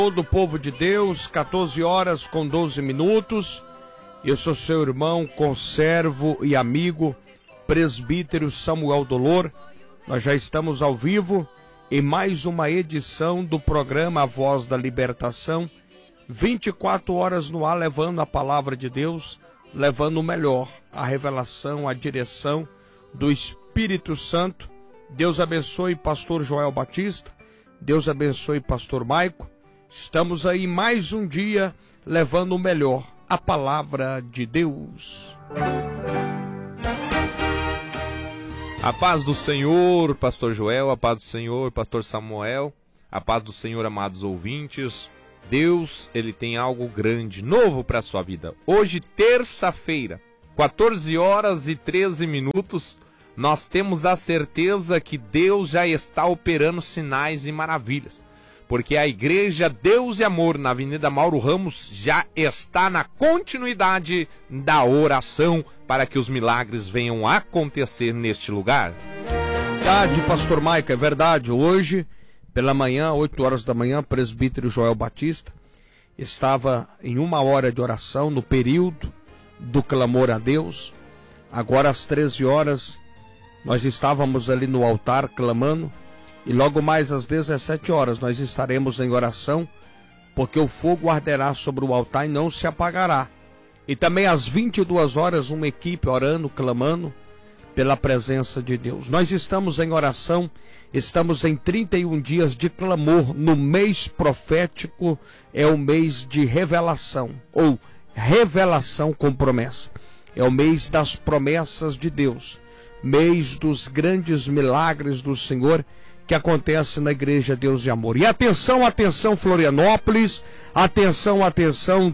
Todo o povo de Deus, 14 horas com 12 minutos. Eu sou seu irmão, conservo e amigo, presbítero Samuel Dolor. Nós já estamos ao vivo em mais uma edição do programa A Voz da Libertação. 24 horas no ar, levando a palavra de Deus, levando o melhor, a revelação, a direção do Espírito Santo. Deus abençoe pastor Joel Batista, Deus abençoe pastor Maico. Estamos aí mais um dia levando o melhor, a palavra de Deus. A paz do Senhor, pastor Joel, a paz do Senhor, pastor Samuel, a paz do Senhor, amados ouvintes. Deus, Ele tem algo grande, novo para a sua vida. Hoje, terça-feira, 14 horas e 13 minutos, nós temos a certeza que Deus já está operando sinais e maravilhas. Porque a igreja Deus e Amor na Avenida Mauro Ramos já está na continuidade da oração para que os milagres venham a acontecer neste lugar. Verdade, pastor Maico, é verdade. Hoje, pela manhã, 8 horas da manhã, presbítero Joel Batista estava em 1 hora de oração no período do clamor a Deus. Agora às 13 horas, nós estávamos ali no altar clamando. E logo mais às 17 horas nós estaremos em oração, porque o fogo arderá sobre o altar e não se apagará. E também às 22 horas uma equipe orando, clamando pela presença de Deus. Nós estamos em oração, estamos em 31 dias de clamor. No mês profético é o mês de revelação, ou revelação com promessa. É o mês das promessas de Deus, mês dos grandes milagres do Senhor que acontece na igreja Deus e Amor. E atenção, atenção Florianópolis, atenção, atenção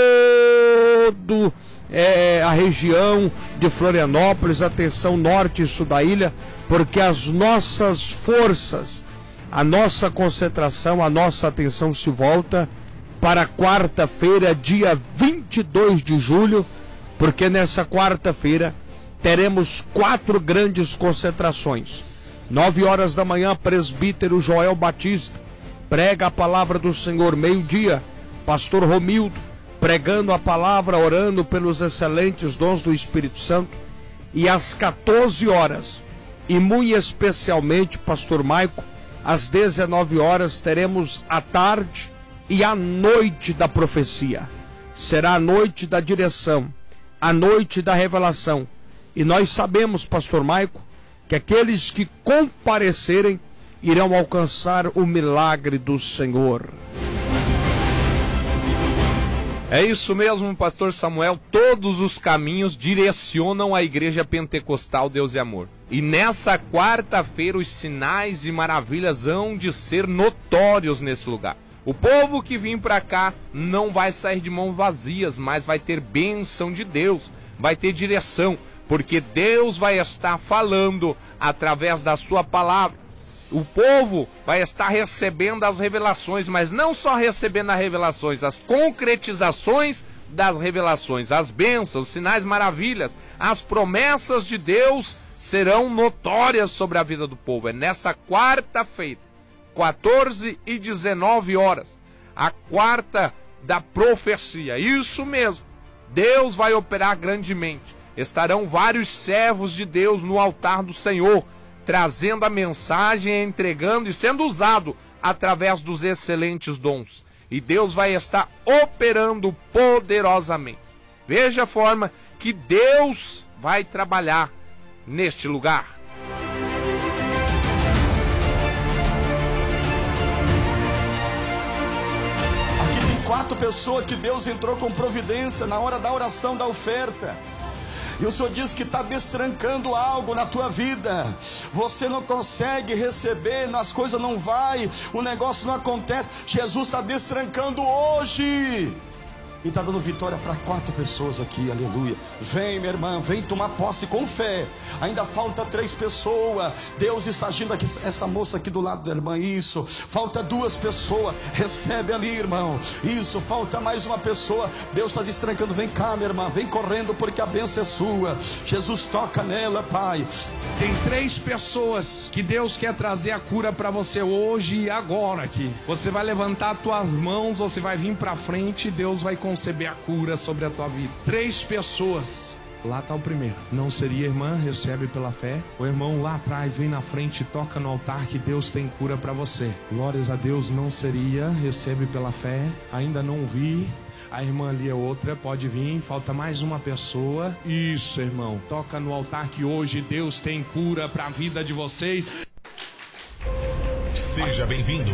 todo a região de Florianópolis, atenção norte e sul da ilha, porque as nossas forças, a nossa concentração, a nossa atenção se volta para quarta-feira, dia 22 de julho, porque nessa quarta-feira teremos 4 grandes concentrações. 9 horas da manhã, presbítero Joel Batista prega a palavra do Senhor. Meio-dia, pastor Romildo pregando a palavra, orando pelos excelentes dons do Espírito Santo. E às 14 horas, e muito especialmente, pastor Maico, às 19 horas, teremos a tarde e a noite da profecia. Será a noite da direção, a noite da revelação. E nós sabemos, pastor Maico, que aqueles que comparecerem irão alcançar o milagre do Senhor. É isso mesmo, pastor Samuel. Todos os caminhos direcionam a igreja pentecostal Deus e Amor. E nessa quarta-feira os sinais e maravilhas hão de ser notórios nesse lugar. O povo que vir para cá não vai sair de mãos vazias, mas vai ter bênção de Deus, vai ter direção. Porque Deus vai estar falando através da sua palavra. O povo vai estar recebendo as revelações, mas não só recebendo as revelações, as concretizações das revelações, as bênçãos, os sinais, maravilhas, as promessas de Deus serão notórias sobre a vida do povo. É nessa quarta-feira, 14 e 19 horas, a quarta da profecia. Isso mesmo, Deus vai operar grandemente. Estarão vários servos de Deus no altar do Senhor, trazendo a mensagem, entregando e sendo usado através dos excelentes dons. E Deus vai estar operando poderosamente. Veja a forma que Deus vai trabalhar neste lugar. Aqui tem 4 pessoas que Deus entrou com providência na hora da oração da oferta. E o Senhor diz que está destrancando algo na tua vida. Você não consegue receber, as coisas não vai, o negócio não acontece. Jesus está destrancando hoje. e está dando vitória para 4 pessoas aqui, aleluia. Vem, minha irmã, vem tomar posse com fé. Ainda falta 3 pessoas. Deus está agindo aqui. Essa moça aqui do lado da irmã, isso. Falta 2 pessoas. Recebe ali, irmão. Isso, falta mais uma pessoa. Deus está destrancando. Vem cá, minha irmã, vem correndo, porque a bênção é sua. Jesus, toca nela, Pai. Tem 3 pessoas que Deus quer trazer a cura para você hoje e agora aqui. Você vai levantar as tuas mãos, você vai vir para frente e Deus vai conceber a cura sobre a tua vida. 3 pessoas. Lá está o primeiro. Não seria, irmã? Recebe pela fé. O irmão lá atrás vem na frente e toca no altar que Deus tem cura para você. Glórias a Deus. Não seria? Recebe pela fé. Ainda não vi. A irmã ali é outra, pode vir, falta mais uma pessoa. Isso, irmão, toca no altar que hoje Deus tem cura para a vida de vocês. Seja bem-vindo.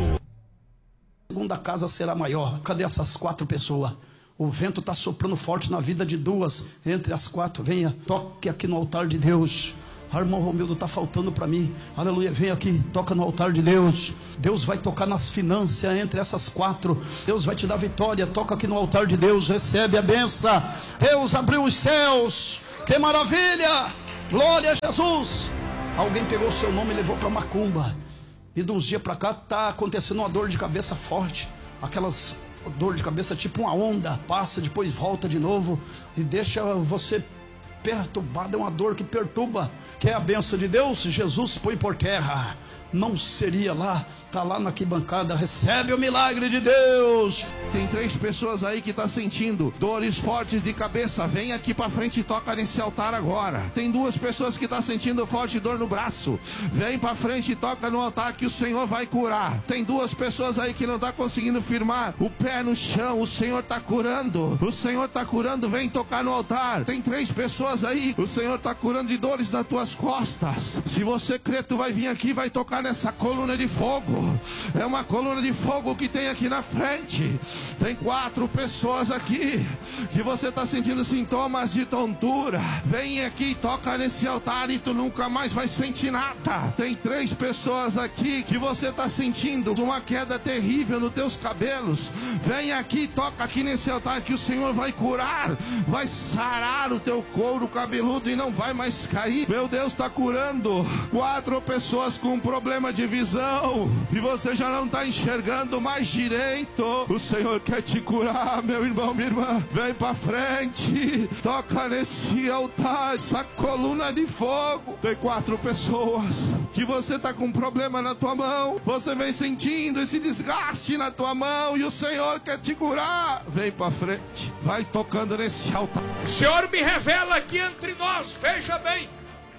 A segunda casa será maior. Cadê essas 4 pessoas? O vento está soprando forte na vida de 2. Entre as 4, venha, toque aqui no altar de Deus. Irmão Romildo, está faltando para mim. Aleluia, vem aqui, toca no altar de Deus. Deus vai tocar nas finanças entre essas 4. Deus vai te dar vitória. Toca aqui no altar de Deus, recebe a benção. Deus abriu os céus. Que maravilha! Glória a Jesus. Alguém pegou o seu nome e levou para macumba. E de uns dias para cá está acontecendo uma dor de cabeça forte. Aquelas dor de cabeça tipo uma onda. Passa, depois volta de novo. E deixa você perturbado. É uma dor que perturba. Quer a bênção de Deus? Jesus põe por terra. Não seria lá, está lá na arquibancada. Recebe o milagre de Deus. Tem 3 pessoas aí que estão sentindo dores fortes de cabeça. Vem aqui para frente e toca nesse altar agora. Tem 2 pessoas que estão sentindo forte dor no braço. Vem para frente e toca no altar que o Senhor vai curar. Tem 2 pessoas aí que não estão conseguindo firmar o pé no chão. O Senhor está curando. O Senhor está curando. Vem tocar no altar. Tem 3 pessoas aí. O Senhor está curando de dores nas tuas costas. Se você crê, tu vai vir aqui e vai tocar nessa coluna de fogo. É uma coluna de fogo que tem aqui na frente. Tem 4 pessoas aqui que você está sentindo sintomas de tontura. Vem aqui e toca nesse altar e tu nunca mais vai sentir nada. Tem 3 pessoas aqui que você está sentindo uma queda terrível nos teus cabelos. Vem aqui e toca aqui nesse altar que o Senhor vai curar, vai sarar o teu couro cabeludo e não vai mais cair. Meu Deus, está curando. 4 pessoas com problema de visão e você já não está enxergando mais direito. O Senhor quer te curar, meu irmão, minha irmã. Vem para frente, toca nesse altar, essa coluna de fogo. Tem 4 pessoas que você está com problema na tua mão. Você vem sentindo esse desgaste na tua mão e o Senhor quer te curar. Vem para frente, vai tocando nesse altar. O Senhor me revela aqui entre nós, veja bem,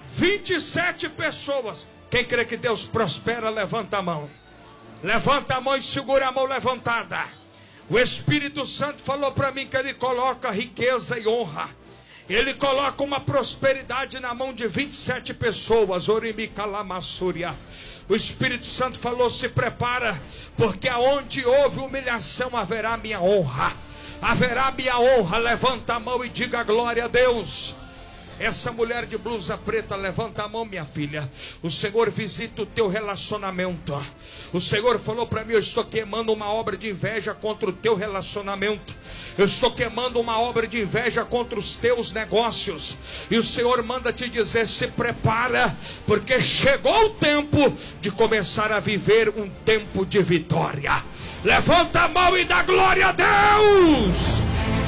27 pessoas. Quem crê que Deus prospera, levanta a mão. Levanta a mão e segura a mão levantada. O Espírito Santo falou para mim que Ele coloca riqueza e honra. Ele coloca uma prosperidade na mão de 27 pessoas. Orimicalamassuria. O Espírito Santo falou: se prepara, porque aonde houve humilhação haverá minha honra. Haverá minha honra. Levanta a mão e diga glória a Deus. Essa mulher de blusa preta, levanta a mão, minha filha. O Senhor visita o teu relacionamento. O Senhor falou para mim: eu estou queimando uma obra de inveja contra o teu relacionamento. Eu estou queimando uma obra de inveja contra os teus negócios. E o Senhor manda te dizer: se prepara, porque chegou o tempo de começar a viver um tempo de vitória. Levanta a mão e dá glória a Deus.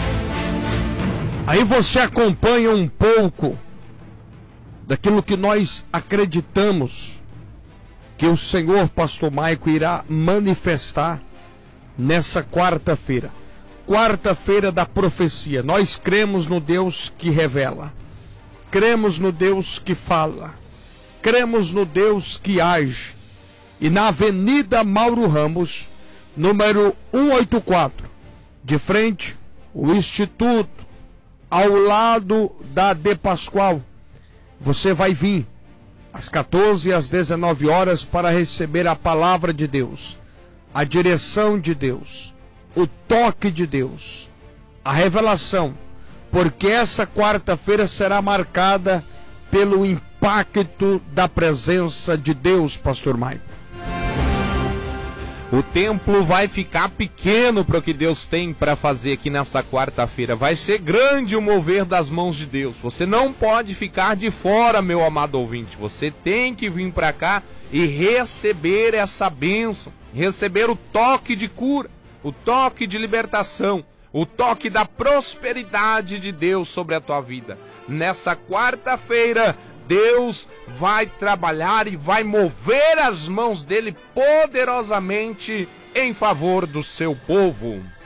Aí você acompanha um pouco daquilo que nós acreditamos que o Senhor, pastor Maico, irá manifestar nessa quarta-feira. Quarta-feira da profecia. Nós cremos no Deus que revela. Cremos no Deus que fala. Cremos no Deus que age. E na Avenida Mauro Ramos, número 184, de frente, o Instituto, ao lado da De Pascoal, você vai vir às 14 e às 19 horas para receber a palavra de Deus, a direção de Deus, o toque de Deus, a revelação, porque essa quarta-feira será marcada pelo impacto da presença de Deus, pastor Maico. O templo vai ficar pequeno para o que Deus tem para fazer aqui nessa quarta-feira. Vai ser grande o mover das mãos de Deus. Você não pode ficar de fora, meu amado ouvinte. Você tem que vir para cá e receber essa bênção. Receber o toque de cura, o toque de libertação, o toque da prosperidade de Deus sobre a tua vida. Nessa quarta-feira, Deus vai trabalhar e vai mover as mãos dele poderosamente em favor do seu povo.